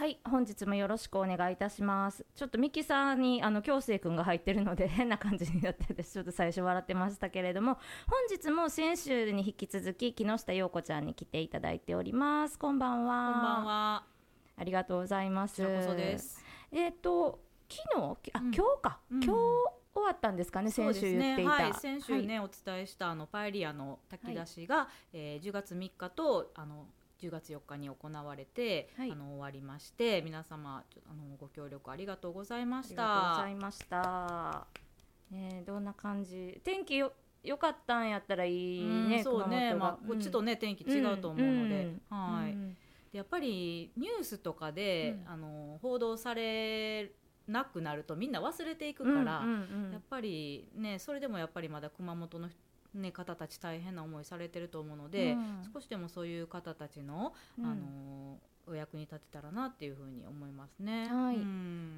はい、本日もよろしくお願いいたします。ちょっとミキさんに京成くんが入ってるので変な感じになってて、ちょっと最初笑ってましたけれども、本日も先週に引き続き木下陽子ちゃんに来ていただいております。こんばんは。 こんばんは。 ありがとうございます。 こちらこそです。 昨日、今日か、今日終わったんですかね、先週言っていた。 はい、先週ね、お伝えしたパエリアの炊き出しが、10月3日と10月4日に行われて、終わりまして、皆様ご協力ありがとうございました。 ありがとうございました。どんな感じ、天気よかったんやったらいいね。 そうね、こっちとね、天気違うと思うので、はい。でやっぱりニュースとかで、報道されなくなるとみんな忘れていくから、やっぱりね、それでもやっぱりまだ熊本の方たち大変な思いされてると思うので、少しでもそういう方たちの、お役に立てたらなっていうふうに思いますね。 はい、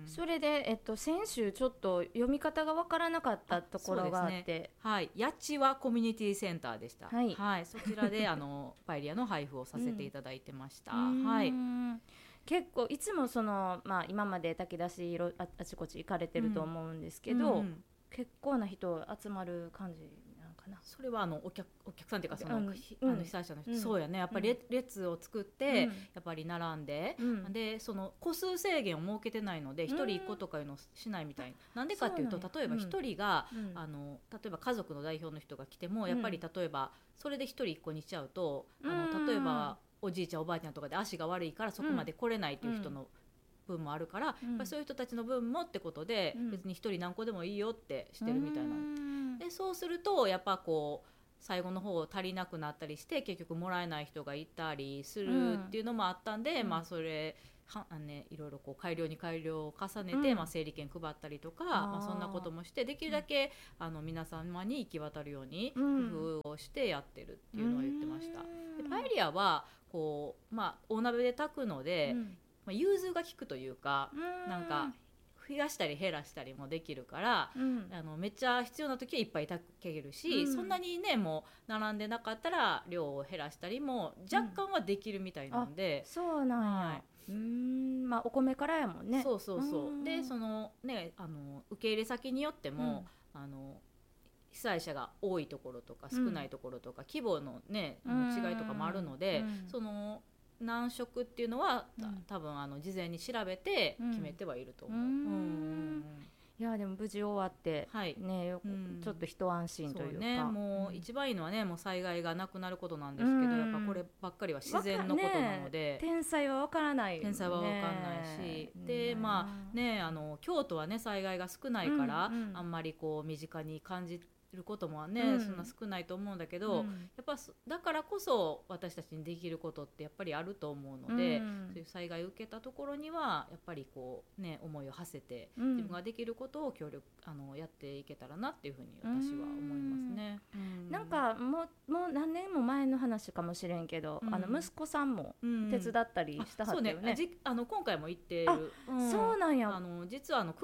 それで、先週ちょっと読み方がわからなかったところがあって、 はい、八千葉コミュニティセンターでした。はい、そちらでパエリアの配布をさせていただいてました。はい。 結構いつも今まで炊き出しあちこち行かれてると思うんですけど、結構な人集まる感じなんかな。 それはお客さんっていうか被災者の人、そうやね、やっぱり列を作って、やっぱり並んで、でその個数制限を設けてないので1人1個とかいうのをしないみたいなんでかっていうと、例えば1人が、例えば家族の代表の人が来ても、やっぱり例えばそれで1人1個にしちゃうと、例えばおじいちゃんおばあちゃんとかで足が悪いからそこまで来れないという人の分もあるから、やっぱりそういう人たちの分もってことで、別に1人何個でもいいよってしてるみたいなので、そうするとやっぱこう最後の方足りなくなったりして、結局もらえない人がいたりするっていうのもあったんで、それいろいろこう改良に改良を重ねて、整理券配ったりとか、そんなこともして、できるだけ皆様に行き渡るように工夫をしてやってるっていうのを言ってました。でパエリアはこう、大鍋で炊くので、融通が利くというか、なんか増やしたり減らしたりもできるから、めっちゃ必要な時はいっぱい炊けるし、そんなにねもう並んでなかったら量を減らしたりも若干はできるみたいなんで、 そうなんや。お米からやもんね。 そうそうそう。でそのね受け入れ先によっても、被災者が多いところとか少ないところとか、規模のね違いとかもあるので、その何食っていうのは、多分事前に調べて決めてはいると思う。 いやでも無事終わって、ね、ちょっと一安心というか。そうね、 もう一番いいのはね、もう災害がなくなることなんですけど、やっぱこればっかりは自然のことなので、 天災は分からないよね。 天災は分かんないし、で京都はね災害が少ないから、あんまりこう身近に感じることもね、そんな少ないと思うんだけど、やっぱだからこそ私たちにできることってやっぱりあると思うので、そういう災害を受けたところにはやっぱりこうね思いを馳せて、自分ができることを協力やっていけたらなっていうふうに私は思いますね。 なんかもう何年も前の話かもしれんけど、息子さんも手伝ったりしたはったよね。 今回も行ってる。 そうなんや。 実は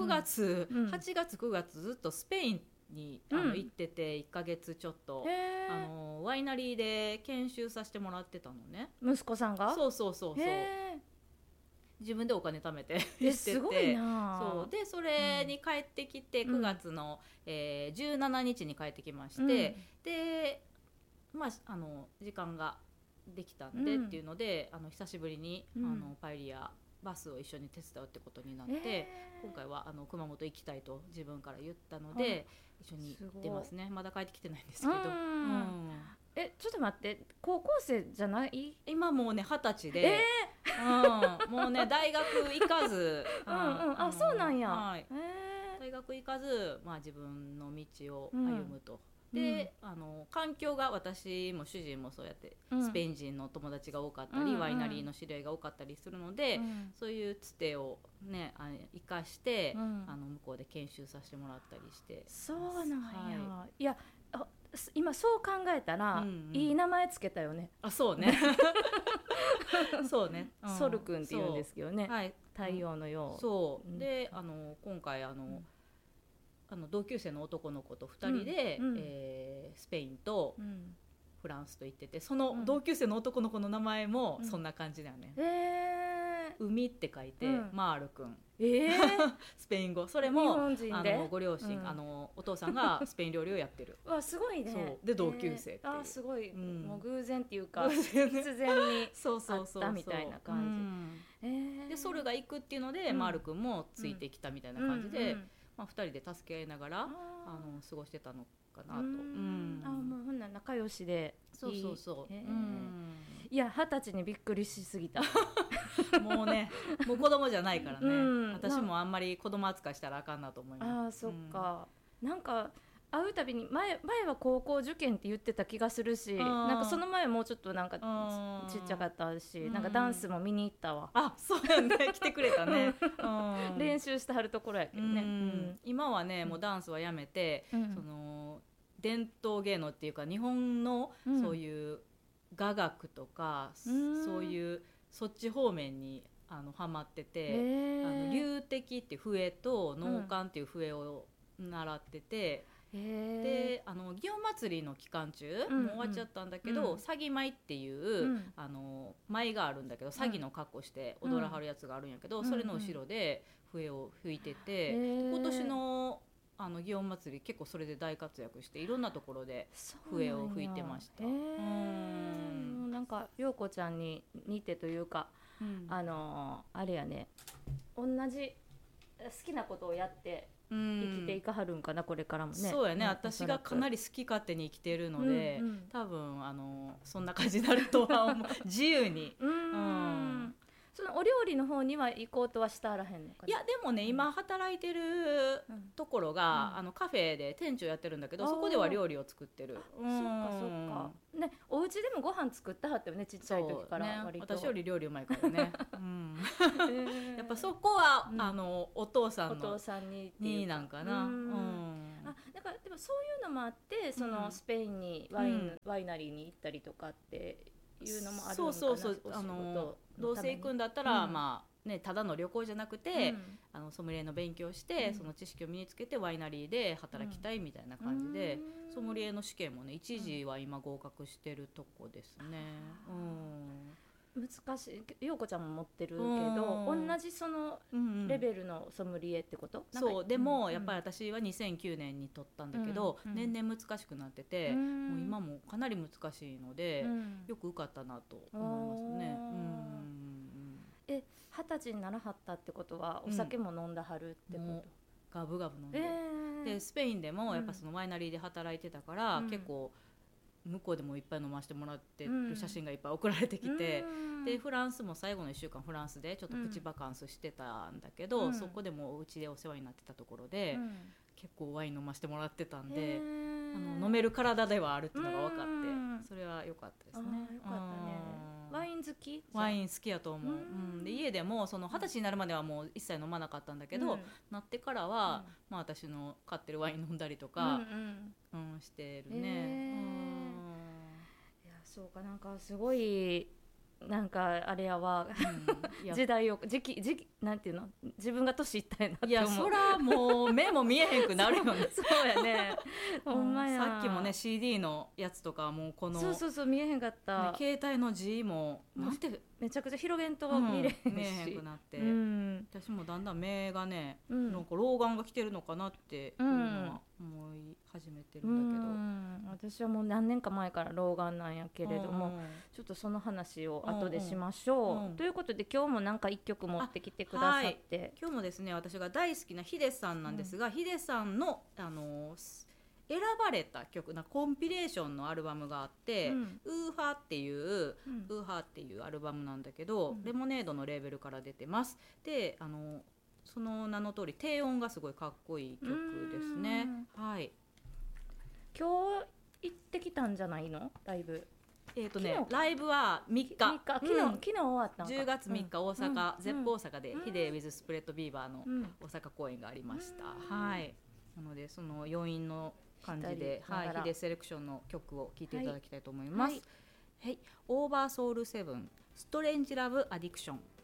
8月9月ずっとスペインに行ってて、1ヶ月ちょっとワイナリーで研修させてもらってたのね、 息子さんが。 そう自分でお金貯めてしてて、 すごいな。 そうでそれに帰ってきて、9月の、17日に帰ってきまして、で時間ができたんでっていうので、久しぶりにパエリアバスを一緒に手伝うってことになって、今回は熊本行きたいと自分から言ったので、一緒に行ってますね。まだ帰ってきてないんですけど。 ちょっと待って、高校生じゃない？ 今もうね20歳で、もうね大学行かずそうなんや。 大学行かず、自分の道を歩むと。で環境が、私も主人もそうやってスペイン人の友達が多かったり、ワイナリーの知り合いが多かったりするので、そういうつてをね生かして、向こうで研修させてもらったりして。 そうなんや。いや今そう考えたら、いい名前つけたよね。 そうねそうね、 ソル君って言うんですけどね、太陽のよう。 そうで今回同級生の男の子と2人で、スペインと、 フランスと行ってて、その同級生の男の子の名前もそんな感じだよね、海って書いて、マールくん、スペイン語。それも日本人でご両親、お父さんがスペイン料理をやってるわすごいね。 そうで同級生っていう、 すごい、もう偶然っていうか必然にあったみたいな感じでソルが行くっていうので、マールくんもついてきたみたいな感じで、2人で助け合いながら過ごしてたのかなと。 もうほんなら仲良しでそうそうそう、 いや20歳にびっくりしすぎたもうね、もう子供じゃないからね、私もあんまり子供扱いしたらあかんなと思います。 そっか、なんか会うたびに前は高校受験って言ってた気がするし、なんかその前もうちょっとなんかちっちゃかったし、なんかダンスも見に行ったわ。 そうやね、来てくれたね練習してはるところやけどね、 今はねもうダンスはやめて、その伝統芸能っていうか日本のそういう雅楽とか、そういうそっち方面にハマってて、龍笛っていう笛と能管っていう笛を習ってて、で祇園祭の期間中、もう終わっちゃったんだけど、詐欺舞っていう、舞があるんだけど、詐欺の格好して踊らはるやつがあるんやけど、それの後ろで笛を吹いてて、今年の祇園祭結構それで大活躍して、いろんなところで笛を吹いてました。 なんか陽子ちゃんに似てというか、あれやね、同じ好きなことをやって生きていかはるんかな、これからもね。 そうやね、私がかなり好き勝手に生きてるので、多分そんな感じになるとは思う自由に。 そのお料理の方には行こうとはしたらへんのかな。 いやでもね、今働いてるところが、カフェで店長やってるんだけど、そこでは料理を作ってる。 そっかそっかね、お家でもご飯作ったはったよね、ちっちゃい時から割と。 私より料理うまいからねやっぱそこはお父さんになんかな。 だからでもそういうのもあって、そのスペインにワイナリーに行ったりとかっていうのもあるのかな。 そうどうせ行くんだったら、まあね、ただの旅行じゃなくて、ソムリエの勉強して、その知識を身につけてワイナリーで働きたいみたいな感じで、ソムリエの試験もね一時は今合格してるとこですね。 難しい。陽子ちゃんも持ってるけど、同じそのレベルのソムリエってこと？ そうでも、やっぱり私は2009年に取ったんだけど、年々難しくなってて、もう今もかなり難しいので、よく受かったなと思いますね。 20歳にならはったってことはお酒も飲んだはるってこと？ ガブガブ飲んで、でスペインでもやっぱそのワイナリーで働いてたから、結構向こうでもいっぱい飲ませてもらってる写真がいっぱい送られてきて、でフランスも最後の1週間フランスでちょっとプチバカンスしてたんだけど、そこでもうちでお世話になってたところで、結構ワイン飲ませてもらってたんで、飲める体ではあるっていうのが分かって、それは良かったですね。 よかったね。ワイン好き？ ワイン好きやと思う。で家でもその20歳になるまではもう一切飲まなかったんだけど、なってからは、まあ、私の買ってるワイン飲んだりとか、してるね。 いやそうか、なんかすごいなんかあれやわ、時代を時期なんていうの、自分が年いったいなって思う。 いやそらもう目も見えへんくなるよねそうやねほんまや。 さっきもね CD のやつとかもうこのそう見えへんかった、 携帯の字もなんてめちゃくちゃ広げんと見れへんし、 見えへんくなって、私もだんだん目がね、なんか老眼が来てるのかなっていうのは思い始めてるんだけど、 私はもう何年か前から老眼なんやけれども、ちょっとその話を後でしましょう。ということで今日もなんか一曲持ってきてくださって、 今日もですね、私が大好きなヒデさんなんですが、ヒデさんの選ばれた曲なコンピレーションのアルバムがあって、ウーハーっていうアルバムなんだけど、レモネードのレーベルから出てます。でその名の通り低音がすごいかっこいい曲ですね。はい、 今日行ってきたんじゃないのライブ？ ライブは3日、 昨日終わったんか。 10月3日大阪、ゼップ大阪でヒデ with スプレッドビーバーの大阪公演がありました。はい、なのでその余韻の感じで、ヒデセレクションの曲を聴いていただきたいと思います。はい、オーバーソウル7ストレンジラブアディクション。